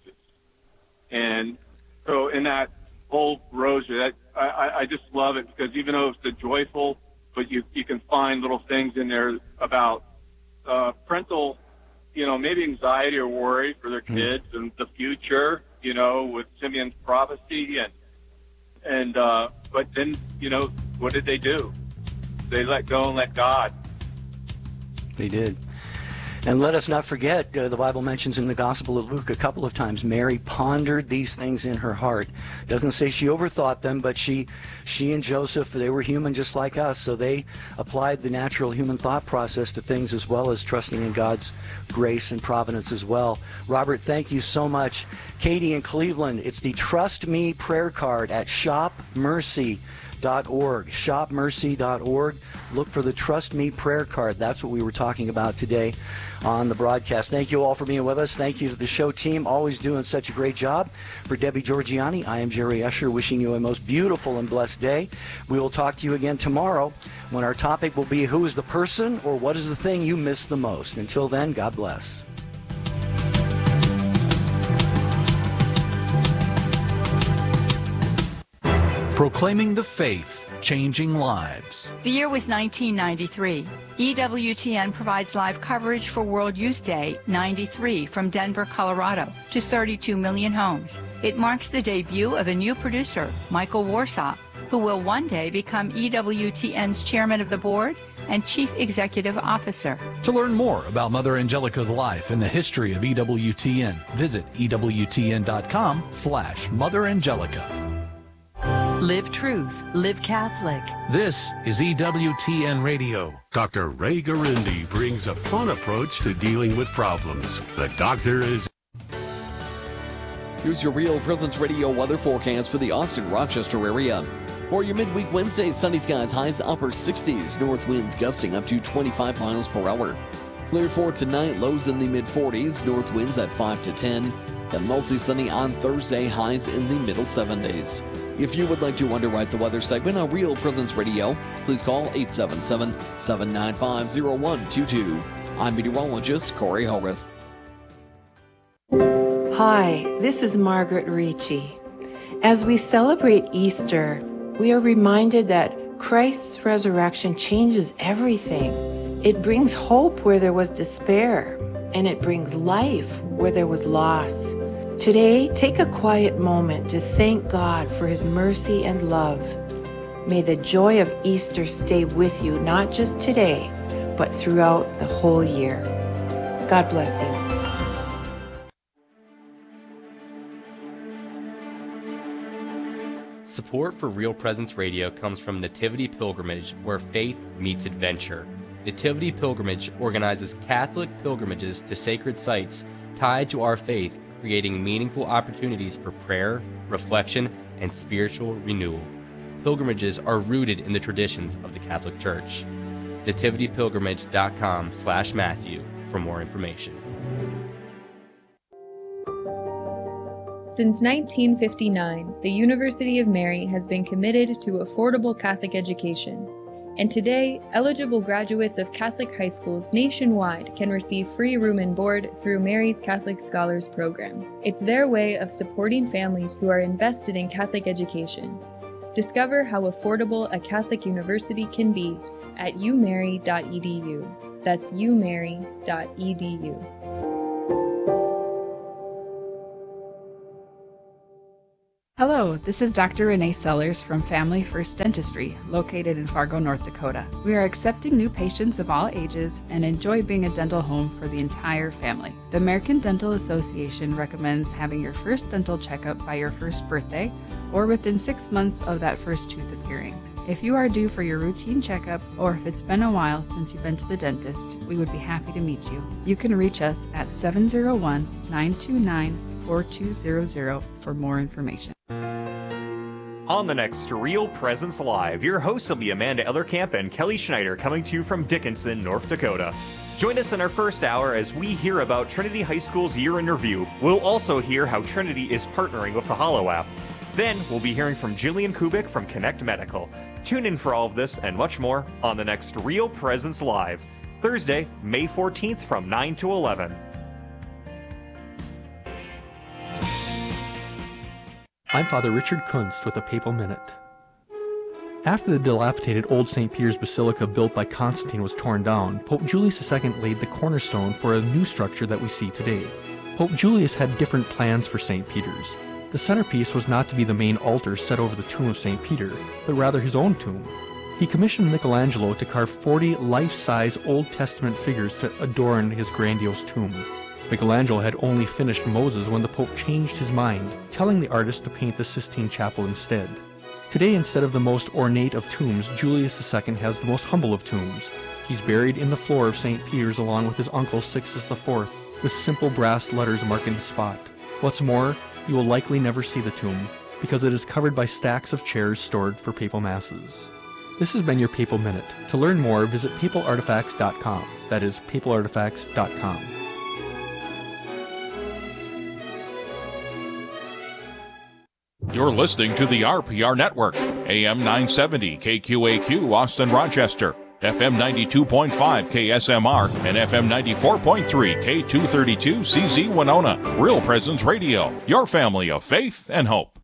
And so in that whole rosary, that I, I just love it because even though it's the joyful, but you you can find little things in there about uh, parental, you know, maybe anxiety or worry for their kids mm. and the future, you know, with Simeon's prophecy and and uh, but then you know what did they do? They let go and let God. They did. And let us not forget, uh, the Bible mentions in the Gospel of Luke a couple of times, Mary pondered these things in her heart. Doesn't say she overthought them, but she she and Joseph, they were human just like us, so they applied the natural human thought process to things as well as trusting in God's grace and providence as well. Robert, thank you so much. Katie in Cleveland, it's the Trust Me prayer card at shop mercy dot org. shop mercy dot org. Look for the Trust Me prayer card. That's what we were talking about today on the broadcast. Thank you all for being with us. Thank you to the show team, always doing such a great job. For Debbie Georgiani, I am Jerry Usher, wishing you a most beautiful and blessed day. We will talk to you again tomorrow when our topic will be who is the person or what is the thing you miss the most. Until then, God bless. Proclaiming the faith, changing lives. The year was nineteen ninety-three. E W T N provides live coverage for World Youth Day ninety-three from Denver, Colorado to thirty-two million homes. It marks the debut of a new producer, Michael Warsaw, who will one day become E W T N's chairman of the board and chief executive officer. To learn more about Mother Angelica's life and the history of E W T N, visit E W T N dot com slash Mother Angelica. Live truth. Live Catholic. This is E W T N Radio. Doctor Ray Garindi brings a fun approach to dealing with problems. The doctor is... Here's your Real Presence Radio weather forecast for the Austin-Rochester area. For your midweek Wednesday, sunny skies, highs upper sixties, north winds gusting up to twenty-five miles per hour. Clear for tonight, lows in the mid forties, north winds at five to ten, and mostly sunny on Thursday, highs in the middle seventies. If you would like to underwrite the weather segment on Real Presence Radio, please call eight seven seven, seven nine five, zero one two two. I'm meteorologist Corey Hogarth. Hi, this is Margaret Ricci. As we celebrate Easter, we are reminded that Christ's resurrection changes everything. It brings hope where there was despair, and it brings life where there was loss. Today, take a quiet moment to thank God for His mercy and love. May the joy of Easter stay with you, not just today, but throughout the whole year. God bless you. Support for Real Presence Radio comes from Nativity Pilgrimage, where faith meets adventure. Nativity Pilgrimage organizes Catholic pilgrimages to sacred sites tied to our faith, creating meaningful opportunities for prayer, reflection, and spiritual renewal. Pilgrimages are rooted in the traditions of the Catholic Church. nativity pilgrimage dot com slash Matthew for more information. Since nineteen fifty-nine, the University of Mary has been committed to affordable Catholic education. And today, eligible graduates of Catholic high schools nationwide can receive free room and board through Mary's Catholic Scholars Program. It's their way of supporting families who are invested in Catholic education. Discover how affordable a Catholic university can be at u mary dot e d u. That's u mary dot e d u. Hello, this is Doctor Renee Sellers from Family First Dentistry, located in Fargo, North Dakota. We are accepting new patients of all ages and enjoy being a dental home for the entire family. The American Dental Association recommends having your first dental checkup by your first birthday or within six months of that first tooth appearing. If you are due for your routine checkup, or if it's been a while since you've been to the dentist, we would be happy to meet you. You can reach us at seven oh one, nine two nine, four two zero zero for more information. On the next Real Presence Live, your hosts will be Amanda Ellerkamp and Kelly Schneider, coming to you from Dickinson, North Dakota. Join us in our first hour as we hear about Trinity High School's year in review. We'll also hear how Trinity is partnering with the Hollow app. Then we'll be hearing from Jillian Kubik from Connect Medical. Tune in for all of this and much more on the next Real Presence Live, Thursday, May fourteenth from nine to eleven. I'm Father Richard Kunst with a Papal Minute. After the dilapidated old Saint Peter's Basilica built by Constantine was torn down, Pope Julius the Second laid the cornerstone for a new structure that we see today. Pope Julius had different plans for Saint Peter's. The centerpiece was not to be the main altar set over the tomb of Saint Peter, but rather his own tomb. He commissioned Michelangelo to carve forty life-size Old Testament figures to adorn his grandiose tomb. Michelangelo had only finished Moses when the Pope changed his mind, telling the artist to paint the Sistine Chapel instead. Today, instead of the most ornate of tombs, Julius the Second has the most humble of tombs. He's buried in the floor of Saint Peter's along with his uncle Sixtus the Fourth, with simple brass letters marking the spot. What's more, you will likely never see the tomb, because it is covered by stacks of chairs stored for papal masses. This has been your Papal Minute. To learn more, visit papal artifacts dot com. That is papal artifacts dot com. You're listening to the R P R Network, A M nine seventy K Q A Q Austin Rochester, F M ninety-two point five K S M R, and F M ninety-four point three K two thirty-two C Z Winona. Real Presence Radio, your family of faith and hope.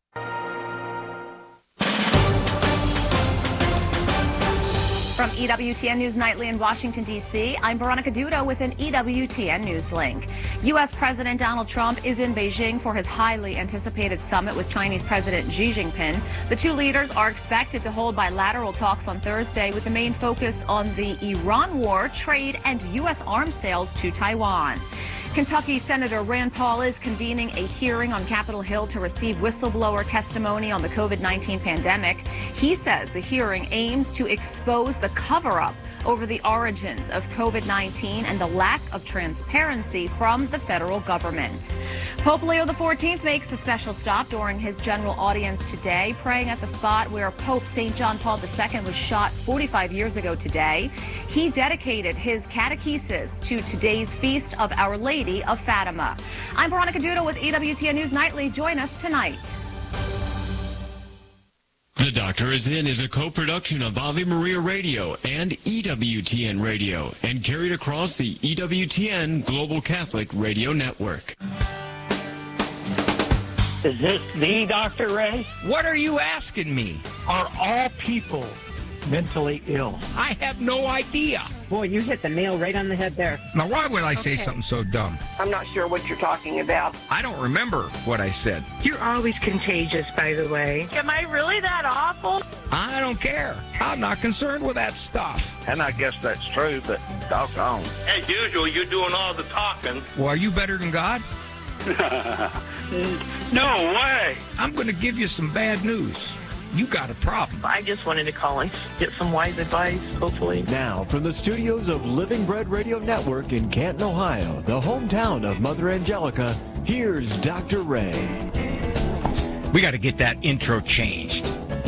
From E W T N News Nightly in Washington, D C, I'm Veronica Duda with an E W T N News link. U S President Donald Trump is in Beijing for his highly anticipated summit with Chinese President Xi Jinping. The two leaders are expected to hold bilateral talks on Thursday with the main focus on the Iran war, trade, and U S arms sales to Taiwan. Kentucky Senator Rand Paul is convening a hearing on Capitol Hill to receive whistleblower testimony on the COVID nineteen pandemic. He says the hearing aims to expose the cover-up over the origins of COVID nineteen and the lack of transparency from the federal government. Pope Leo the fourteenth makes a special stop during his general audience today, praying at the spot where Pope Saint John Paul the Second was shot forty-five years ago today. He dedicated his catechesis to today's feast of Our Lady of Fatima. I'm Veronica Duda with E W T N News Nightly. Join us tonight. The Doctor Is In is a co-production of Ave Maria Radio and E W T N Radio and carried across the E W T N Global Catholic Radio Network. Is this the Doctor Ray? What are you asking me? Are all people mentally ill? I have no idea. Boy, you hit the nail right on the head there. Now, why would I say Okay. something so dumb? I'm not sure what you're talking about. I don't remember what I said. You're always contagious, by the way. Am I really that awful? I don't care. I'm not concerned with that stuff. And I guess that's true, but doggone. As usual, you're doing all the talking. Well, are you better than God? No way. I'm going to give you some bad news. You got a problem. I just wanted to call and get some wise advice, hopefully. Now, from the studios of Living Bread Radio Network in Canton, Ohio, the hometown of Mother Angelica, Here's Doctor Ray. We got to get that intro changed.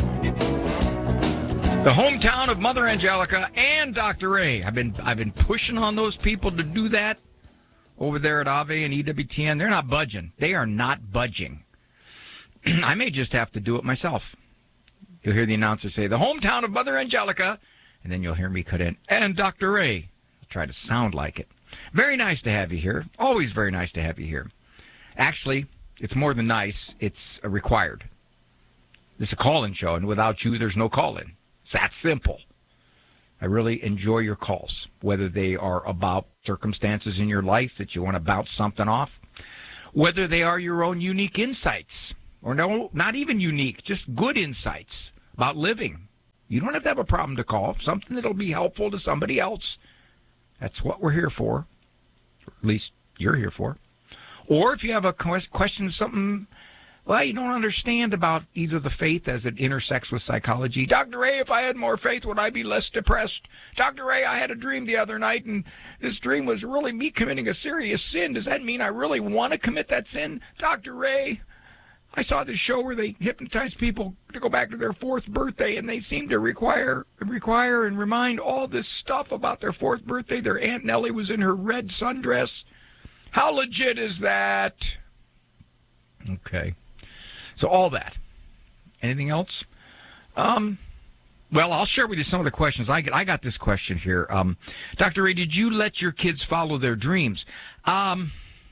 The hometown of Mother Angelica and Doctor Ray. I've been I've been pushing on those people to do that over there at A V E and E W T N. They're not budging. They are not budging. I may just have to do it myself. You'll hear the announcer say, the hometown of Mother Angelica, and then you'll hear me cut in, and Doctor Ray. I'll try to sound like it. Very nice to have you here. Always very nice to have you here. Actually, it's more than nice. It's a required. This is a call-in show, and without you, there's no call-in. It's that simple. I really enjoy your calls, whether they are about circumstances in your life that you want to bounce something off, whether they are your own unique insights, or no, not even unique, just good insights about living. You don't have to have a problem to call, something that'll be helpful to somebody else. That's what we're here for, or at least you're here for. Or if you have a question, something, well, you don't understand about either the faith as it intersects with psychology. Doctor Ray, if I had more faith, would I be less depressed? Doctor Ray, I had a dream the other night, and this dream was really me committing a serious sin. Does that mean I really want to commit that sin? Doctor Ray, I saw this show where they hypnotize people to go back to their fourth birthday, and they seem to require require and remind all this stuff about their fourth birthday. Their Aunt Nellie was in her red sundress. How legit is that? Okay. So all that. Anything else? Um, well, I'll share with you some of the questions I get. I got this question here. Um, Doctor Ray, did you let your kids follow their dreams? Um,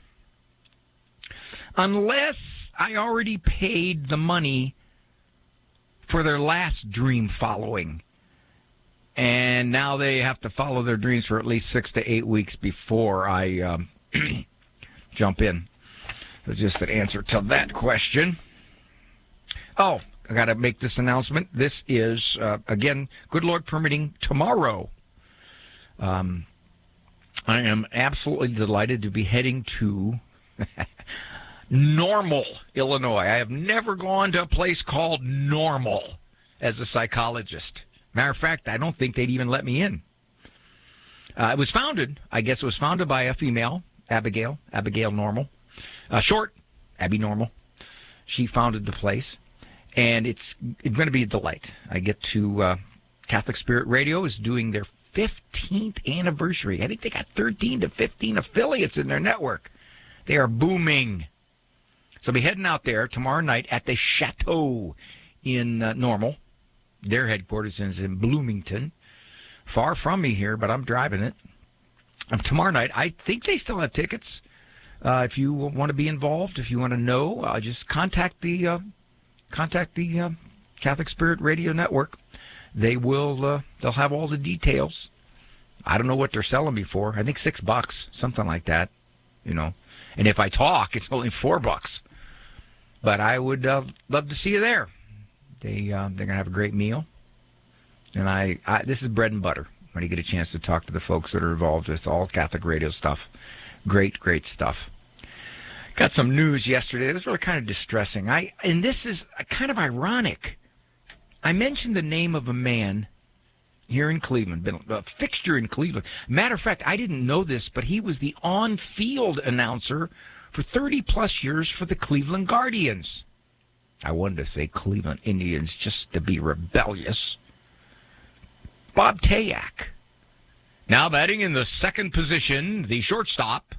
unless I already paid the money for their last dream following. And now they have to follow their dreams for at least six to eight weeks before I um, jump in. That's just an answer to that question. Oh, I got to make this announcement. This is, uh, again, good Lord permitting, tomorrow. Um, I am absolutely delighted to be heading to Normal, Illinois. I have never gone to a place called Normal as a psychologist. Matter of fact, I don't think they'd even let me in. Uh, it was founded, I guess it was founded by a female, Abigail, Abigail Normal. Uh, short, Abby Normal. She founded the place, and it's, it's going to be a delight. I get to, uh, Catholic Spirit Radio is doing their fifteenth anniversary. I think they got thirteen to fifteen affiliates in their network. They are booming. So I'll be heading out there tomorrow night at the Chateau in uh, Normal. Their headquarters is in Bloomington. Far from me here, but I'm driving it. Um, tomorrow night, I think they still have tickets. Uh, if you want to be involved, if you want to know, uh, just contact the uh, contact the uh, Catholic Spirit Radio Network. They will. Uh, they'll have all the details. I don't know what they're selling me for. I think six bucks, something like that. You know, and if I talk, it's only four bucks. But I would uh, love to see you there. They uh, they're gonna have a great meal, and I, I this is bread and butter when you get a chance to talk to the folks that are involved with all Catholic radio stuff. Great, great stuff. Got some news yesterday. It was really kind of distressing. I and this is kind of ironic. I mentioned the name of a man here in Cleveland, been a fixture in Cleveland. Matter of fact, I didn't know this, but he was the on-field announcer for thirty plus years for the Cleveland Guardians. I wanted to say Cleveland Indians just to be rebellious. Bob Tayak. Now batting in the second position, the shortstop.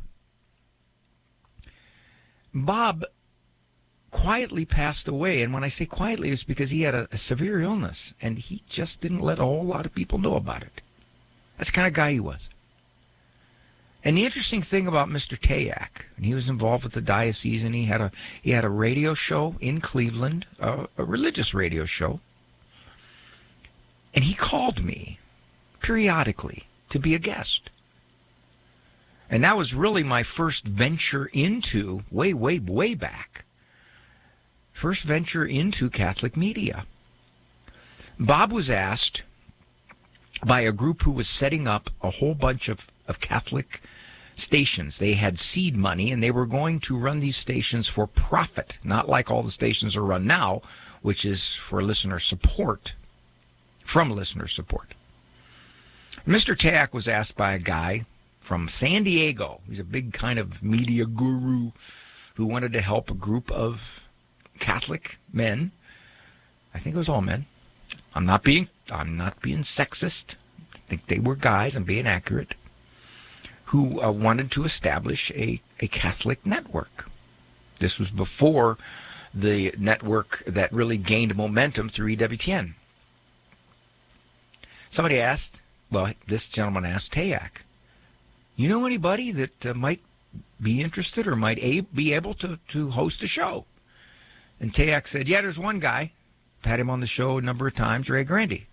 Bob quietly passed away, and when I say quietly, it's because he had a, a severe illness, and he just didn't let a whole lot of people know about it. That's the kind of guy he was. And the interesting thing about Mister Tayak, and he was involved with the diocese, and he had a he had a radio show in Cleveland, uh, a religious radio show, and he called me periodically to be a guest. And that was really my first venture into, way, way, way back, first venture into Catholic media. Bob was asked by a group who was setting up a whole bunch of, of Catholic stations. They had seed money, and they were going to run these stations for profit, not like all the stations are run now, which is for listener support, from listener support. Mister Tayak was asked by a guy from San Diego. He's a big kind of media guru, who wanted to help a group of Catholic men. I think it was all men. I'm not being I'm not being sexist. I think they were guys. I'm being accurate. Who uh, wanted to establish a, a Catholic network. This was before the network that really gained momentum through E W T N. Somebody asked, well, this gentleman asked Tayak, you know anybody that uh, might be interested or might a- be able to, to host a show? And Tayak said, yeah, there's one guy. I've had him on the show a number of times, Ray Grandy.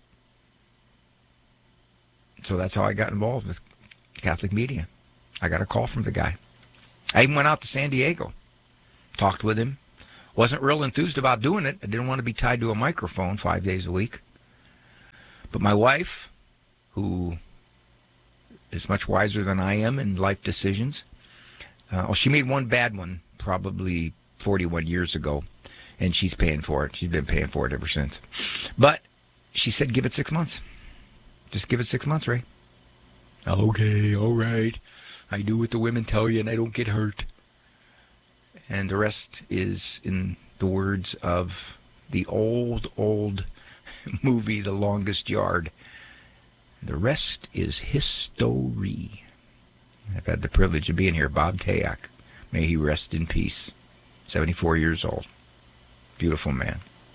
So that's how I got involved with Catholic media. I got a call from the guy. I even went out to San Diego, talked with him. Wasn't real enthused about doing it. I didn't want to be tied to a microphone five days a week. But my wife, who is much wiser than I am in life decisions, uh, well, she made one bad one probably forty-one years ago, and she's paying for it. She's been paying for it ever since. But she said, give it six months. Just give it six months, Ray. Okay, all right. I do what the women tell you, and I don't get hurt. And the rest is in the words of the old, old movie, The Longest Yard. The rest is history. I've had the privilege of being here. Bob Tayak. May he rest in peace. seventy-four years old. Beautiful man.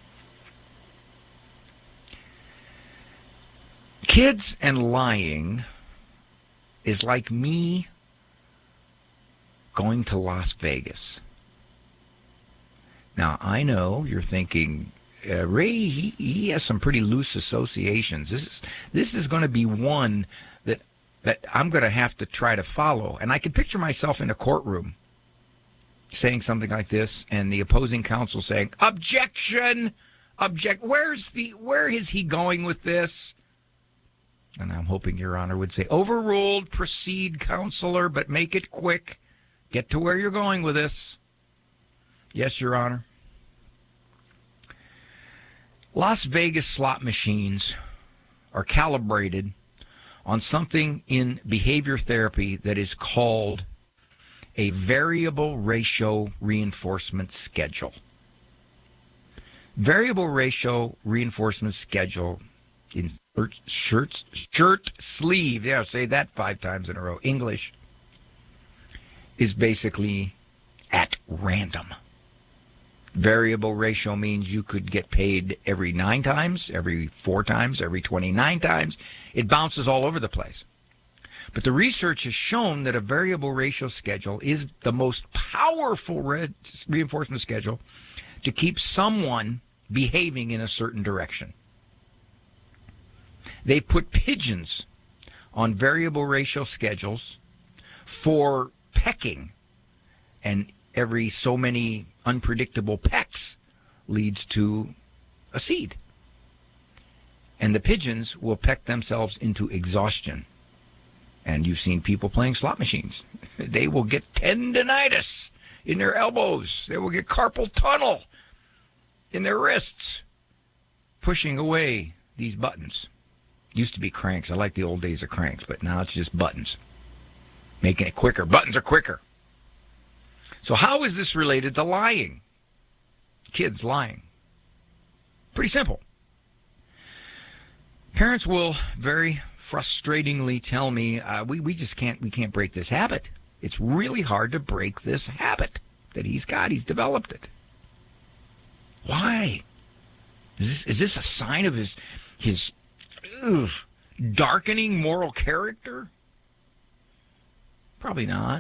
Kids and lying is like me going to Las Vegas. Now, I know you're thinking, uh, Ray, he, he has some pretty loose associations. This is this is going to be one that that I'm going to have to try to follow. And I can picture myself in a courtroom saying something like this, and the opposing counsel saying, objection, object. Where's the where is he going with this? And I'm hoping Your Honor would say, overruled, proceed, counselor, but make it quick. Get to where you're going with this. Yes, Your Honor. Las Vegas slot machines are calibrated on something in behavior therapy that is called a variable ratio reinforcement schedule. Variable ratio reinforcement schedule in shirt, shirt sleeve, yeah, say that five times in a row, English, is basically at random. Variable ratio means you could get paid every nine times, every four times, every twenty-nine times. It bounces all over the place. But the research has shown that a variable ratio schedule is the most powerful re- reinforcement schedule to keep someone behaving in a certain direction. They put pigeons on variable ratio schedules for pecking, and every so many unpredictable pecks leads to a seed. And the pigeons will peck themselves into exhaustion. And you've seen people playing slot machines. They will get tendinitis in their elbows. They will get carpal tunnel in their wrists, pushing away these buttons. Used to be cranks. I like the old days of cranks, but now it's just buttons. Making it quicker. Buttons are quicker. So how is this related to lying? Kids lying. Pretty simple. Parents will very frustratingly tell me, uh, we, we just can't, we can't break this habit. It's really hard to break this habit that he's got. He's developed it. Why? Is this, is this a sign of his, his ugh, darkening moral character? Probably not.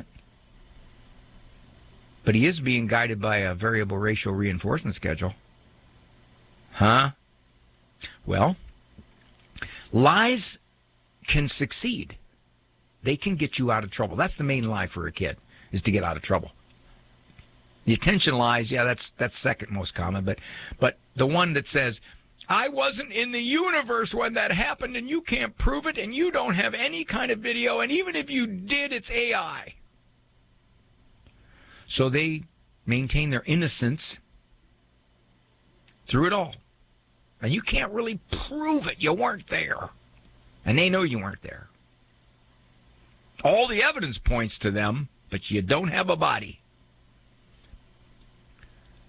But he is being guided by a variable ratio reinforcement schedule. Huh? Well, lies can succeed. They can get you out of trouble. That's the main lie for a kid, is to get out of trouble. The attention lies, yeah, that's that's second most common, but but the one that says, I wasn't in the universe when that happened, and you can't prove it, and you don't have any kind of video, and even if you did, it's A I. So they maintain their innocence through it all. And you can't really prove it. You weren't there. And they know you weren't there. All the evidence points to them, but you don't have a body.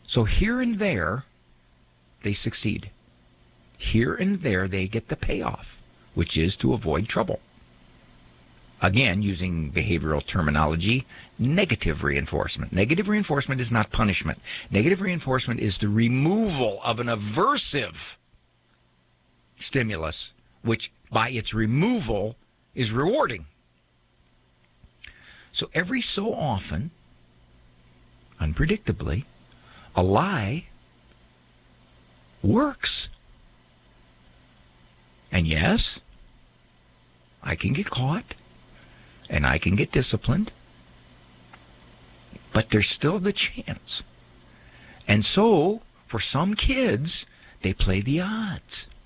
So here and there, they succeed. Here and there, they get the payoff, which is to avoid trouble. Again, using behavioral terminology, negative reinforcement. Negative reinforcement is not punishment. Negative reinforcement is the removal of an aversive stimulus, which by its removal is rewarding. So every so often, unpredictably, a lie works. And yes, I can get caught and I can get disciplined, but there's still the chance. And so, for some kids, they play the odds.